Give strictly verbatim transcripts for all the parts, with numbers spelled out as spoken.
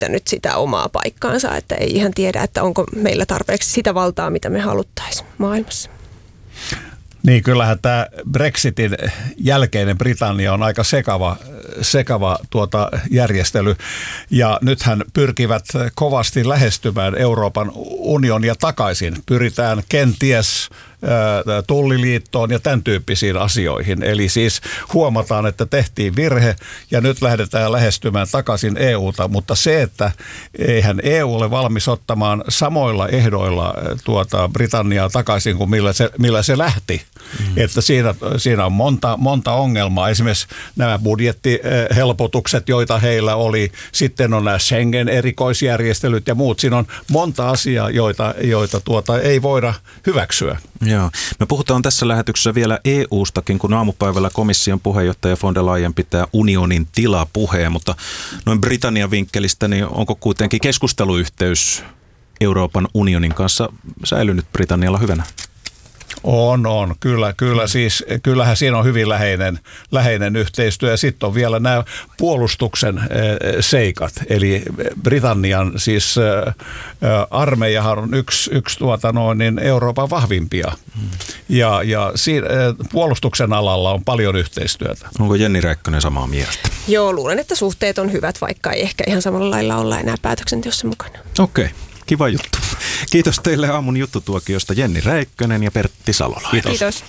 löytänyt sitä omaa paikkaansa, että ei ihan tiedä, että onko meillä tarpeeksi sitä valtaa, mitä me haluttaisiin maailmassa. Niin, kyllähän tämä Brexitin jälkeinen Britannia on aika sekava, sekava tuota järjestely. Ja nythän pyrkivät kovasti lähestymään Euroopan unionia takaisin. Pyritään kenties tulliliittoon ja tämän tyyppisiin asioihin. Eli siis huomataan, että tehtiin virhe ja nyt lähdetään lähestymään takaisin E U:ta, mutta se, että eihän E U ole valmis ottamaan samoilla ehdoilla tuota Britanniaa takaisin kuin millä se, millä se lähti. Mm-hmm. Että siinä, siinä on monta, monta ongelmaa. Esimerkiksi nämä budjettihelpotukset, joita heillä oli. Sitten on nämä Schengen-erikoisjärjestelyt ja muut. Siinä on monta asiaa, joita, joita tuota ei voida hyväksyä. Joo. Me puhutaan tässä lähetyksessä vielä E U:stakin, kun aamupäivällä komission puheenjohtaja von der Leyen pitää unionin tilapuheen, mutta noin Britannian vinkkelistä, niin onko kuitenkin keskusteluyhteys Euroopan unionin kanssa säilynyt Britannialla hyvänä? On, on. Kyllä, kyllä siis, kyllähän siinä on hyvin läheinen, läheinen yhteistyö. Ja sitten on vielä nämä puolustuksen seikat. Eli Britannian siis armeijahan on yksi, yksi tuota noin, niin Euroopan vahvimpia. Hmm. Ja, ja siinä, puolustuksen alalla on paljon yhteistyötä. Onko Jenni Räikkönen samaa mieltä? Joo, luulen, että suhteet on hyvät, vaikka ei ehkä ihan samalla lailla olla enää päätöksenteossa mukana. Okei. Okay. Kiva juttu. Kiitos teille aamun juttutuokiosta Jenni Räikkönen ja Pertti Salolainen. Kiitos. Kiitos.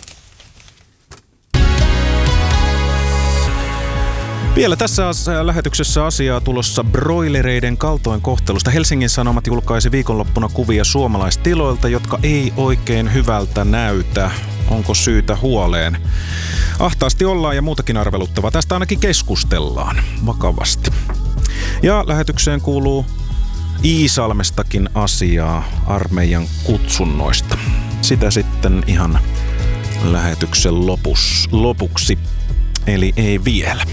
Vielä tässä lähetyksessä asiaa tulossa broilereiden kaltoinkohtelusta. Helsingin Sanomat julkaisi viikonloppuna kuvia suomalaistiloilta, jotka ei oikein hyvältä näytä. Onko syytä huoleen? Ahtaasti ollaan ja muutakin arveluttavaa. Tästä ainakin keskustellaan vakavasti. Ja lähetykseen kuuluu Iisalmestakin asiaa armeijan kutsunnoista. Sitä sitten ihan lähetyksen lopus, lopuksi, eli ei vielä.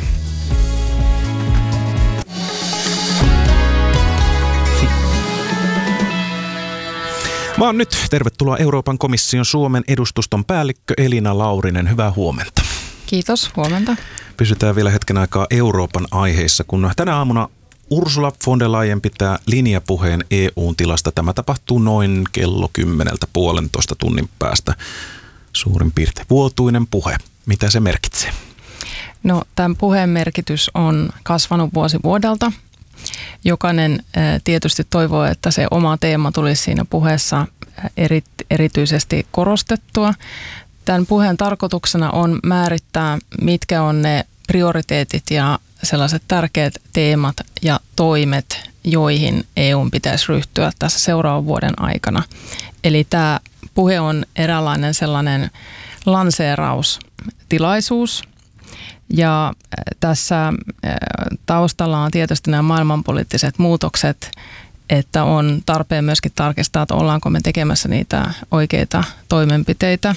Vaan nyt tervetuloa Euroopan komission Suomen edustuston päällikkö Elina Laurinen. Hyvää huomenta. Kiitos, huomenta. Pysytään vielä hetken aikaa Euroopan aiheissa, kun tänä aamuna Ursula von der Leyen pitää linjapuheen E U:n tilasta. Tämä tapahtuu noin kello kymmeneltä puolentoista tunnin päästä. Suurin piirtein vuotuinen puhe. Mitä se merkitsee? No, tämän puheen merkitys on kasvanut vuosi vuodelta. Jokainen tietysti toivoo, että se oma teema tulisi siinä puheessa eri, erityisesti korostettua. Tämän puheen tarkoituksena on määrittää, mitkä on ne prioriteetit ja sellaiset tärkeät teemat ja toimet, joihin E U:n pitäisi ryhtyä tässä seuraavan vuoden aikana. Eli tämä puhe on eräänlainen sellainen lanseeraustilaisuus. Ja tässä taustalla on tietysti nämä maailmanpoliittiset muutokset, että on tarpeen myöskin tarkistaa, että ollaanko me tekemässä niitä oikeita toimenpiteitä.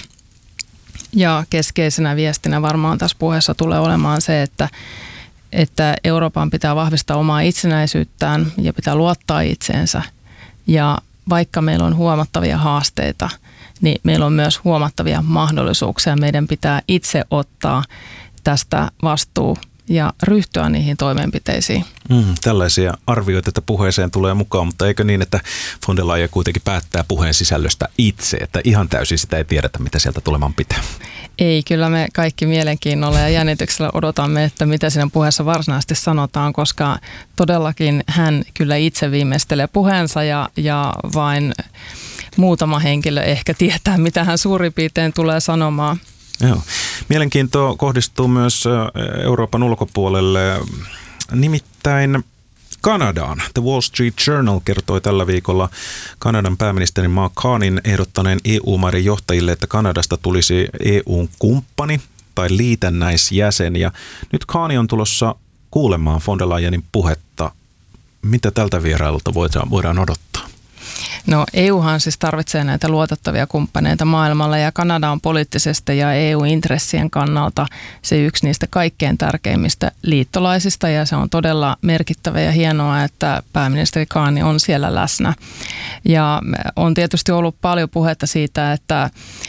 Ja keskeisenä viestinä varmaan tässä puheessa tulee olemaan se, että että Euroopan pitää vahvistaa omaa itsenäisyyttään ja pitää luottaa itseensä. Ja vaikka meillä on huomattavia haasteita, niin meillä on myös huomattavia mahdollisuuksia. Meidän pitää itse ottaa tästä vastuu ja ryhtyä niihin toimenpiteisiin. Mm, tällaisia arvioita, että puheeseen tulee mukaan, mutta eikö niin, että von der Leyen kuitenkin päättää puheen sisällöstä itse, että ihan täysin sitä ei tiedetä, mitä sieltä tulemaan pitää? Ei, kyllä me kaikki mielenkiinnolla ja jännityksellä odotamme, että mitä siinä puheessa varsinaisesti sanotaan, koska todellakin hän kyllä itse viimeistelee puheensa ja, ja vain muutama henkilö ehkä tietää, mitä hän suurin piirtein tulee sanomaan. Joo. Mielenkiinto kohdistuu myös Euroopan ulkopuolelle, nimittäin Kanadaan. The Wall Street Journal kertoi tällä viikolla Kanadan pääministerin Mark Carneyn ehdottaneen E U-maiden johtajille, että Kanadasta tulisi E U:n kumppani tai liitännäisjäsen. Ja nyt Carney on tulossa kuulemaan von der Leyenin puhetta. Mitä tältä vierailulta voidaan, voidaan odottaa? No E Uhan siis tarvitsee näitä luotettavia kumppaneita maailmalla ja Kanada on poliittisesti ja E U-intressien kannalta se yksi niistä kaikkein tärkeimmistä liittolaisista ja se on todella merkittävä ja hienoa, että pääministeri Carney on siellä läsnä. Ja on tietysti ollut paljon puhetta siitä, että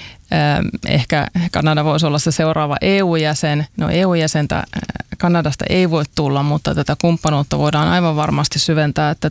ehkä Kanada voisi olla se seuraava E U-jäsen. No E U-jäsentä Kanadasta ei voi tulla, mutta tätä kumppanuutta voidaan aivan varmasti syventää, että